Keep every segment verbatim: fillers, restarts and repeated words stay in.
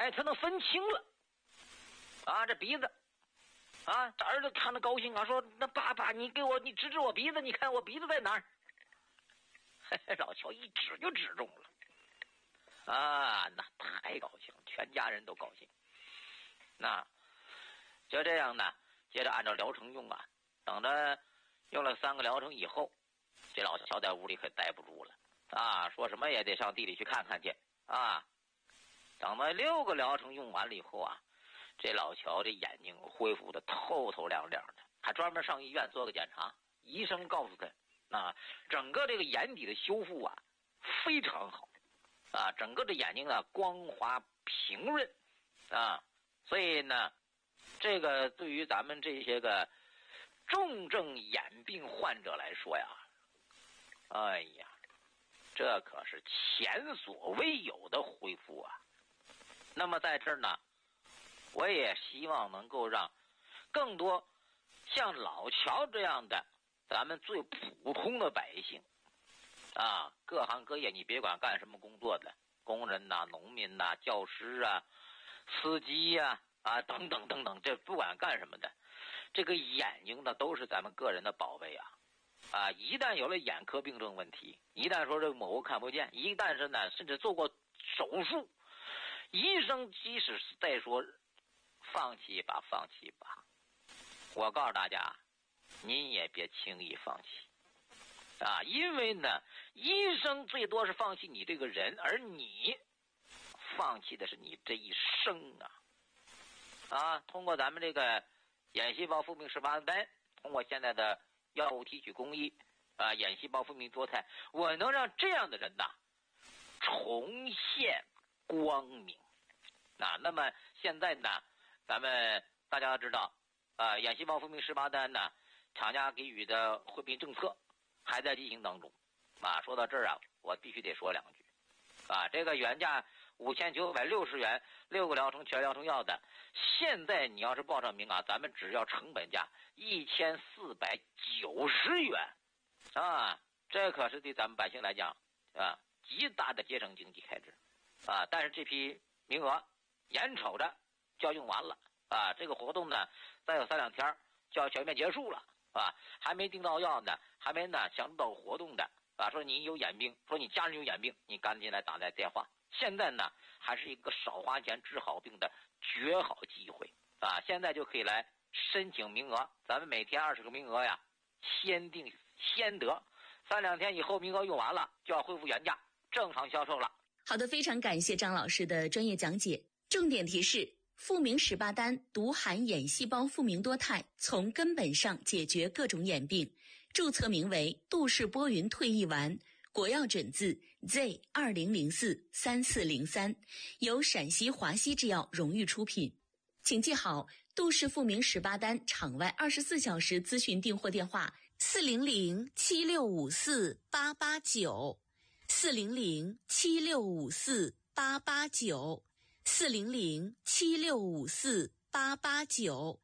哎，他能分清了啊，这鼻子啊，这儿子看得高兴啊，说那爸爸你给我你指指我鼻子，你看我鼻子在哪儿？老乔一指就指中了啊，那太高兴，全家人都高兴。那就这样呢，接着按照疗程用啊，等着用了三个疗程以后，这老乔在屋里可待不住了啊，说什么也得上地里去看看去啊。等到六个疗程用完了以后啊，这老乔这眼睛恢复的透透亮亮的，还专门上医院做个检查，医生告诉他啊，整个这个眼底的修复啊非常好啊，整个这眼睛啊光滑平润啊，所以呢，这个对于咱们这些个重症眼病患者来说呀，哎呀，这可是前所未有的恢复啊。那么在这儿呢，我也希望能够让更多像老乔这样的咱们最普通的百姓啊，各行各业你别管干什么工作的，工人呐、农民呐、教师啊、司机呀 啊, 啊等等等等，这不管干什么的，这个眼睛呢都是咱们个人的宝贝啊啊！一旦有了眼科病症问题，一旦说这个某个看不见，一旦是呢甚至做过手术，医生即使是在说放弃吧放弃吧，我告诉大家您也别轻易放弃啊，因为呢医生最多是放弃你这个人，而你放弃的是你这一生啊啊！通过咱们这个眼细胞复明十八单，通过现在的药物提取工艺啊，眼细胞复明多肽，我能让这样的人呐重现光明啊。那么现在呢，咱们大家知道啊，眼细胞复明十八单呢，厂家给予的惠民政策还在进行当中啊。说到这儿啊，我必须得说两句啊，这个原价五千九百六十元六个疗程全疗程药的，现在你要是报上名啊，咱们只要成本价一千四百九十元啊，这可是对咱们百姓来讲啊极大的节省经济开支啊。但是这批名额眼瞅着就要用完了啊，这个活动呢再有三两天就要全面结束了啊，还没订到药呢，还没呢享到活动的啊，说你有眼病，说你家人有眼病，你赶紧来打来电话。现在呢还是一个少花钱治好病的绝好机会啊！现在就可以来申请名额，咱们每天二十个名额呀，先定先得，三两天以后名额用完了就要恢复原价正常销售了。 好的，非常感谢张老师的专业讲解。重点提示：复明十八单独含眼细胞复明多肽，从根本上解决各种眼病，注册名为杜氏波云退役丸，国药准字 Z 二零零四三四零三，由陕西华西制药荣誉出品。请记好杜氏复明十八单场外二十四小时咨询订货电话：四零零七六五四八八九，四零零七六五四八八九，四零零七六五四八八九。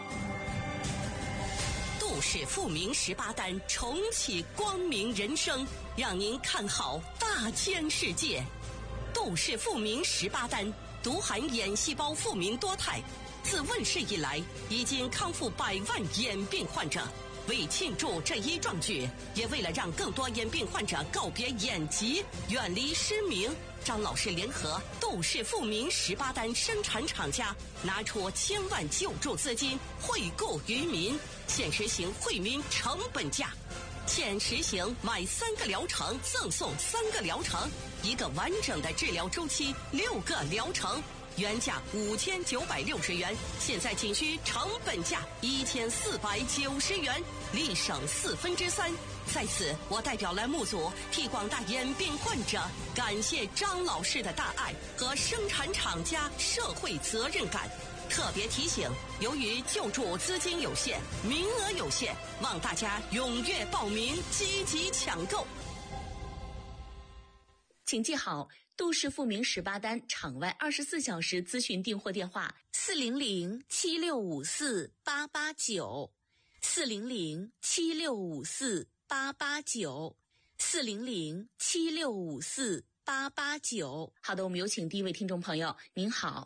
杜氏复明十八单重启光明人生，让您看好大千世界。杜氏复明十八单独含眼细胞复明多肽，自问世以来已经康复百万眼病患者。为庆祝这一壮举，也为了让更多眼病患者告别眼疾，远离失明，张老师联合杜氏复明十八单生产厂家，拿出千万救助资金惠顾于民，现实行惠民成本价。现实行买三个疗程赠送三个疗程，一个完整的治疗周期六个疗程，原价五千九百六十元，现在仅需成本价一千四百九十元，立省四分之三。在此，我代表栏目组替广大眼病患者感谢张老师的大爱和生产厂家社会责任感。特别提醒，由于救助资金有限，名额有限，望大家踊跃报名，积极抢购。 请记好杜氏复明十八单场外二十四小时咨询订货电话：四零零七六五四八八九，四零零七六五四八八九，四零零七六五四八八九。好的，我们有请第一位听众朋友。您好。